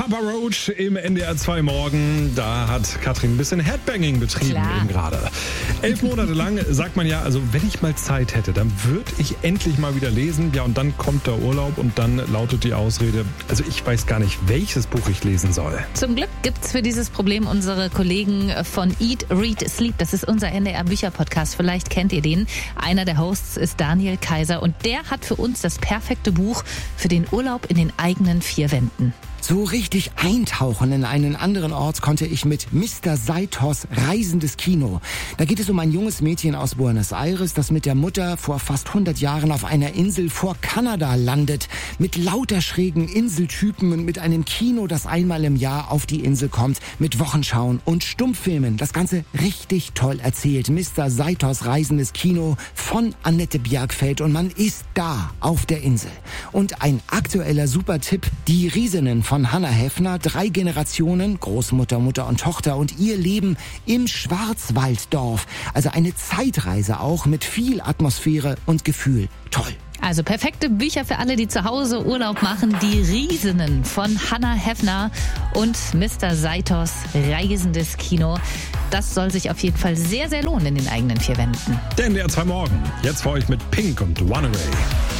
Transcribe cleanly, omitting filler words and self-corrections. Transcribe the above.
Papa Roach im NDR 2 Morgen. Da hat Katrin ein bisschen Headbanging betrieben eben gerade. 11 Monate lang sagt man ja, also wenn ich mal Zeit hätte, dann würde ich endlich mal wieder lesen. Ja, und dann kommt der Urlaub und dann lautet die Ausrede, also ich weiß gar nicht, welches Buch ich lesen soll. Zum Glück gibt's für dieses Problem unsere Kollegen von Eat, Read, Sleep. Das ist unser NDR-Bücher-Podcast. Vielleicht kennt ihr den. Einer der Hosts ist Daniel Kaiser und der hat für uns das perfekte Buch für den Urlaub in den eigenen 4 Wänden. So richtig eintauchen in einen anderen Ort konnte ich mit Mr. Saitos Reisendes Kino. Da geht es um ein junges Mädchen aus Buenos Aires, das mit der Mutter vor fast 100 Jahren auf einer Insel vor Kanada landet. Mit lauter schrägen Inseltypen und mit einem Kino, das einmal im Jahr auf die Insel kommt. Mit Wochenschauen und Stummfilmen. Das Ganze richtig toll erzählt. Mr. Saitos Reisendes Kino von Annette Bjergfeld. Und man ist da auf der Insel. Und ein aktueller Supertipp, die Riesinnen von Hannah Heffner, 3 Generationen, Großmutter, Mutter und Tochter und ihr Leben im Schwarzwalddorf. Also eine Zeitreise auch mit viel Atmosphäre und Gefühl. Toll. Also perfekte Bücher für alle, die zu Hause Urlaub machen. Die Riesinnen von Hannah Heffner und Mr. Saitos Reisendes Kino. Das soll sich auf jeden Fall sehr, sehr lohnen in den eigenen 4 Wänden. Der NDR 2 Morgen. Jetzt für euch mit Pink und Runaway.